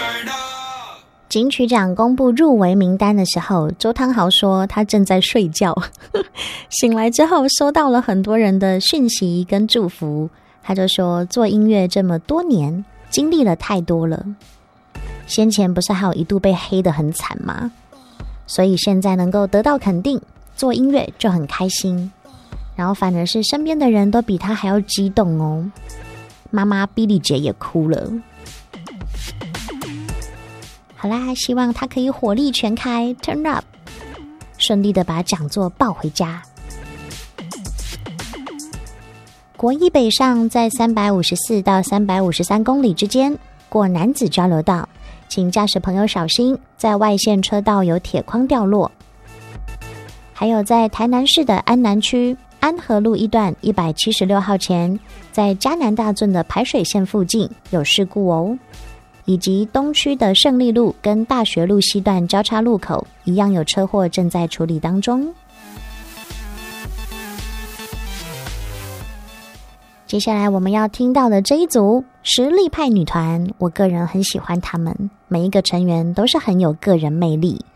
金曲奖公布入围名单的时候，周汤豪说他正在睡觉醒来之后收到了很多人的讯息跟祝福，他就说做音乐这么多年经历了太多了，先前不是还有一度被黑得很惨吗？所以现在能够得到肯定，做音乐就很开心，然后反而是身边的人都比他还要激动哦。妈妈比利姐也哭了。好啦，希望他可以火力全开 turn up， 顺利的把讲座抱回家。国一北上在354到353公里之间，过男子交流道，请驾驶朋友小心，在外线车道有铁框掉落。还有在台南市的安南区安和路一段176号前，在嘉南大圳的排水线附近有事故哦。以及东区的胜利路跟大学路西段交叉路口一样有车祸正在处理当中。接下来我们要听到的这一组实力派女团，我个人很喜欢她们，每一个成员都是很有个人魅力。